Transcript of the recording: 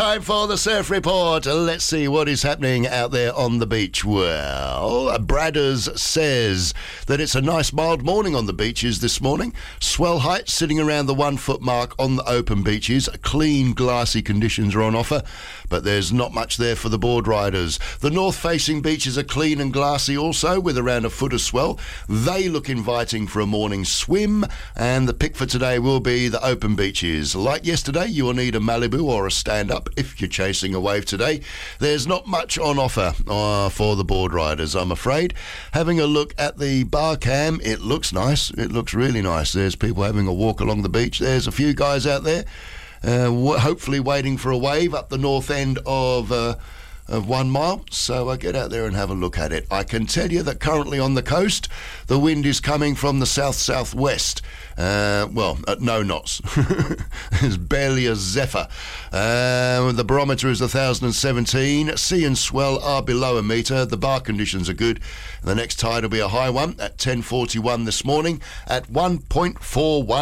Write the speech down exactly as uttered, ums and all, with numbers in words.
time for the Surf Report. Let's see what is happening out there on the beach. Well, Bradders says that it's a nice mild morning on the beaches this morning. Swell height sitting around the one foot mark on the open beaches. Clean, glassy conditions are on offer, but there's not much there for the board riders. The north-facing beaches are clean and glassy also, with around a foot of swell. They look inviting for a morning swim, and the pick for today will be the open beaches. Like yesterday, you will need a Malibu or a stand-up if you're chasing a wave today. There's not much on offer uh, for the board riders, I'm afraid. Having a look at the bar cam, it looks nice. It looks really nice. There's people having a walk along the beach. There's a few guys out there uh, w- hopefully waiting for a wave up the north end of... Uh, of one mile, so I get out there and have a look at it. I can tell you that currently on the coast, the wind is coming from the south-southwest. Uh, well, at no knots. There's barely a zephyr. Uh, the barometer is one thousand seventeen. Sea and swell are below a metre. The bar conditions are good. The next tide will be a high one at ten forty-one this morning at one point four one.